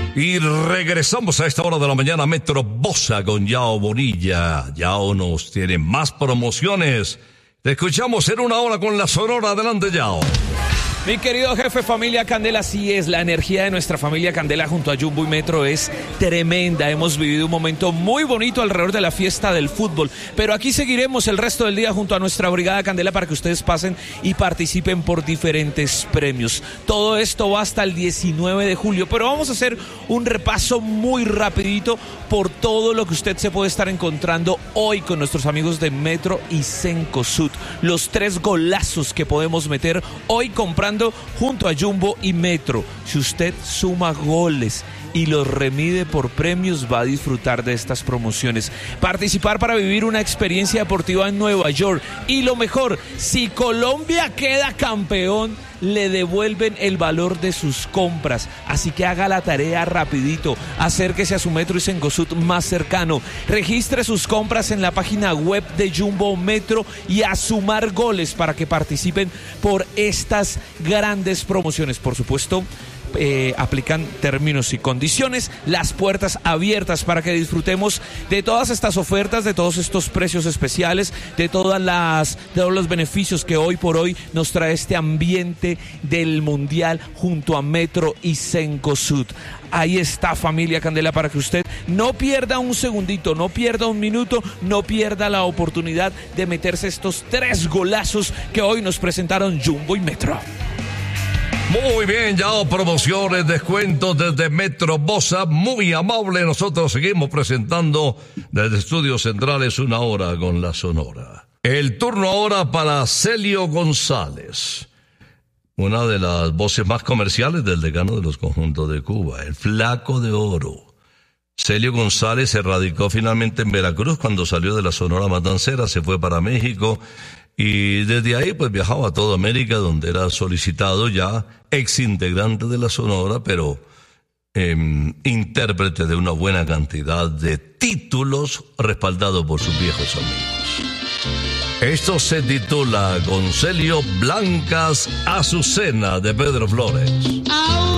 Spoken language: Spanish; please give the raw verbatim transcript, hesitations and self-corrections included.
Y regresamos a esta hora de la mañana, Metro Bosa con Yao Bonilla. Yao nos tiene más promociones. Te escuchamos en una hora con la Sonora. Adelante, Yao. Mi querido jefe, familia Candela, así es, la energía de nuestra familia Candela junto a Jumbo y Metro es tremenda. Hemos vivido un momento muy bonito alrededor de la fiesta del fútbol, pero aquí seguiremos el resto del día junto a nuestra brigada Candela para que ustedes pasen y participen por diferentes premios. Todo esto va hasta el diecinueve de julio, pero vamos a hacer un repaso muy rapidito por todo lo que usted se puede estar encontrando hoy con nuestros amigos de Metro y Cencosud. Los tres golazos que podemos meter hoy comprando junto a Jumbo y Metro. Si usted suma goles y los remide por premios, va a disfrutar de estas promociones. Participar para vivir una experiencia deportiva en Nueva York. Y lo mejor, si Colombia queda campeón, le devuelven el valor de sus compras. Así que haga la tarea rapidito. Acérquese a su Metro y Cencosud más cercano. Registre sus compras en la página web de Jumbo Metro y a sumar goles para que participen por estas grandes promociones. Por supuesto, Eh, aplican términos y condiciones, las puertas abiertas para que disfrutemos de todas estas ofertas, de todos estos precios especiales, de todas las, de todos los beneficios que hoy por hoy nos trae este ambiente del Mundial junto a Metro y Cencosud. Ahí está, familia Candela, para que usted no pierda un segundito, no pierda un minuto, no pierda la oportunidad de meterse estos tres golazos que hoy nos presentaron Jumbo y Metro. Muy bien, ya promociones, descuentos desde Metro Bosa, muy amable. Nosotros seguimos presentando desde Estudios Centrales una hora con la Sonora. El turno ahora para Celio González, una de las voces más comerciales del decano de los conjuntos de Cuba, el Flaco de Oro. Celio González se radicó finalmente en Veracruz cuando salió de la Sonora Matancera, se fue para México. Y desde ahí pues viajaba a toda América, donde era solicitado ya ex integrante de la Sonora, pero eh, intérprete de una buena cantidad de títulos respaldados por sus viejos amigos. Esto se titula con Celio Blancas Azucena de Pedro Flores.